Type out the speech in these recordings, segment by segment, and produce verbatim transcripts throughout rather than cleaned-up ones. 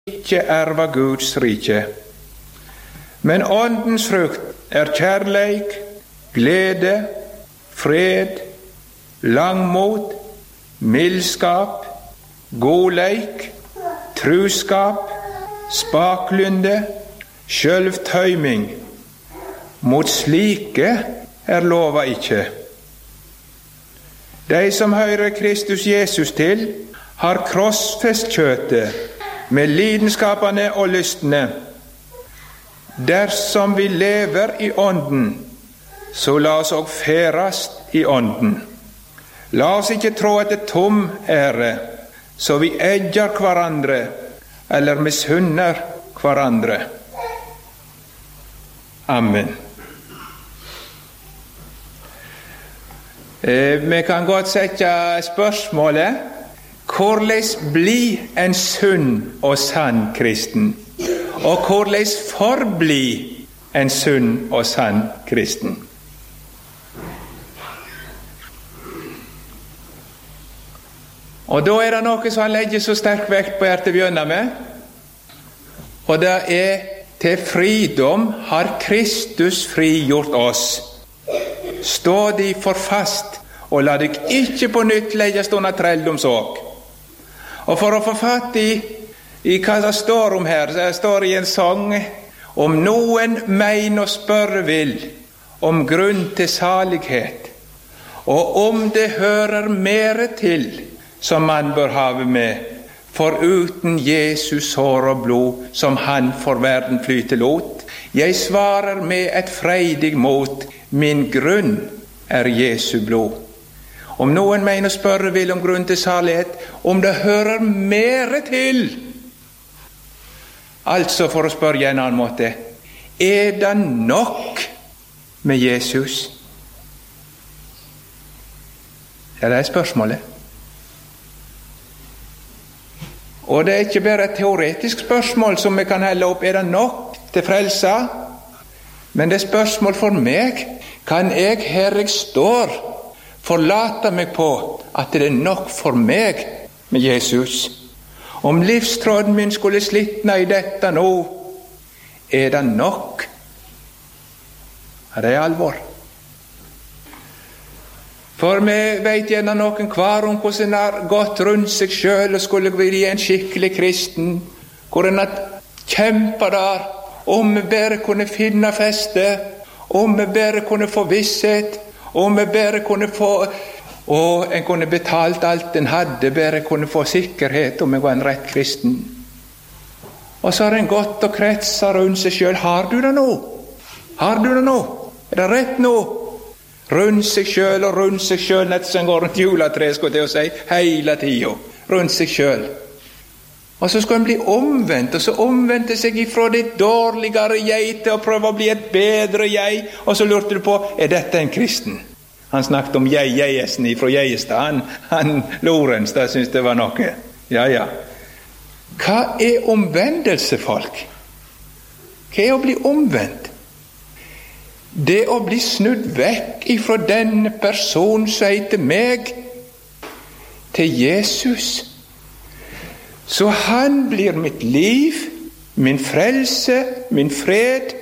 ikke erva Guds rike. Men åndens frukt er kjærleik, glede, fred, langmod, mildskap, godleik, truskap, spaklynde, sjølvtøyming. Mot slike er lova ikke. De som hører Kristus Jesus til, har krossfest kjøtet med lidenskapene og lystne. Dersom vi lever i ånden, så la oss og ferast i ånden. La oss ikke trå etter tom ære, så vi edger hverandre, eller misunner hverandre. Amen. Eh, vi kan godt sette spørsmålet: hvordan bli en sunn og sann kristen? Og hvordan forbli en sunn og sann kristen? Og da er det noe som han legger så sterk vekt på her til å begynne med. Og det er: til fridom har Kristus frigjort oss. Stå de for fast, og la deg ikke på nytt legges under trelldomsåk. Og for å få fatt i, i hva det står om her, så det står i en sang: om noen mein og spørre vil om grunn til salighet, og om det hører mere til som man bør have med, for uten Jesus hår og blod, som han for verden flyte lot, jeg svarer med et freidig mot, min grunn er Jesu blod. Om noen mener å spørre vil om grunn til salighet, om det hører mere til. Altså, for å spørre i en annen måte, er det nok med Jesus? Ja, det er spørsmålet. Og det er ikke bare et teoretisk spørsmål som vi kan helle opp: er det nok til frelsa? Men det er spørsmål for meg: kan jeg, her jeg står, forlate meg på at det er nok for meg med Jesus? Om livstråden min skulle slitne i dette nå, er det nok? Ja, det er alvor. For vi vet gjerne noen hver om hvordan en har gått rundt seg selv og skulle bli en skikkelig kristen, hvor en har kjempet der, om vi bare kunne finne feste, om vi bare kunne få visshet, om vi bare kunne få, og en kunne betalt alt en hadde, bare kunne få sikkerhet om jeg var en rett kristen. Og så har en gått og kretset rundt seg selv. Har du det nå? Har du det nå? Er det rett nå? Rundt seg selv og rundt seg selv, nett som går rundt juletreet, skulle jeg si, hele tiden. Rundt seg selv. Og så skal en bli omvendt, og så omvendte seg ifra det dårligere jeg til å prøve å bli et bedre jeg, og så lurte du på: er dette en kristen? Han snakket om jeg, jegesen ifra Jegestad, han, han Lorentz, da syntes det var noe. Ja, ja. Hva er omvendelse, folk? Hva er å bli omvendt? Det å bli snudd vekk ifra denne person som heter meg, til Jesus. Så han blir mitt liv, min frelse, min fred.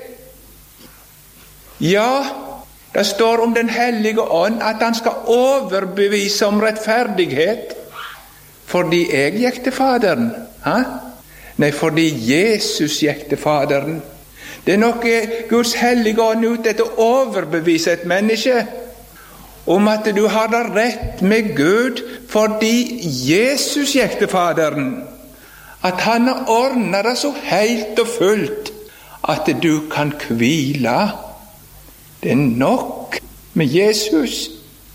Ja, det står om den hellige ånd at han skal overbevise om rettferdighet. Fordi jeg gikk til Faderen. Ha? Nei, fordi Jesus gikk til Faderen. Det er noe Guds hellige ånd ute etter å overbevise et menneske om at du har det rett med Gud fordi Jesus gikk til Faderen. At han har ordnet det så helt og fullt at du kan hvile. Det er nok med Jesus.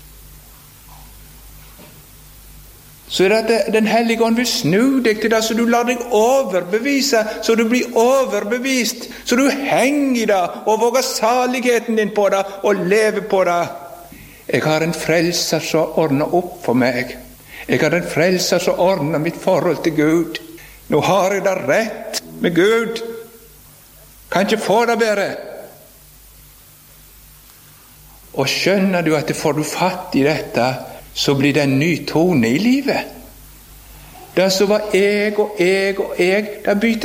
Så er det at Den hellige ånd vil snu deg til det, så du lar deg overbevise, så du blir overbevist, så du henger i det og våger saligheten din på det og lever på det. Jeg har en frelser som ordner opp for meg. Jeg har en frelser som ordner mitt forhold til Gud. Nå har jeg det rett med Gud. Kan ikke få det bedre. Og skjønner du at får du fatt i dette, så blir det en ny tone i livet. Det som var jeg og jeg og jeg, det bytter